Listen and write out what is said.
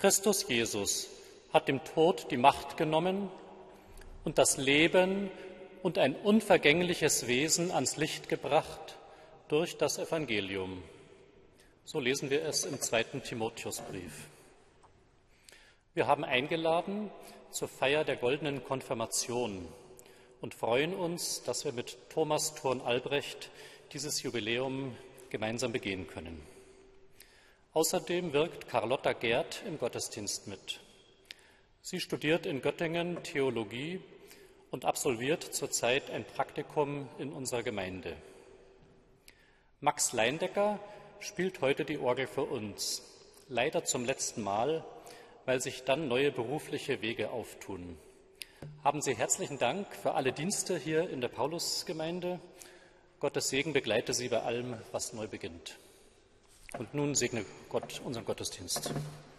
Christus Jesus hat dem Tod die Macht genommen und das Leben und ein unvergängliches Wesen ans Licht gebracht durch das Evangelium. So lesen wir es im 2. Timotheusbrief. Wir haben eingeladen zur Feier der goldenen Konfirmation und freuen uns, dass wir mit Thomas Thurn-Albrecht dieses Jubiläum gemeinsam begehen können. Außerdem wirkt Carlotta Gerd im Gottesdienst mit. Sie studiert in Göttingen Theologie und absolviert zurzeit ein Praktikum in unserer Gemeinde. Max Leindecker spielt heute die Orgel für uns, leider zum letzten Mal, weil sich dann neue berufliche Wege auftun. Haben Sie herzlichen Dank für alle Dienste hier in der Paulusgemeinde. Gottes Segen begleite Sie bei allem, was neu beginnt. Und nun segne Gott unseren Gottesdienst.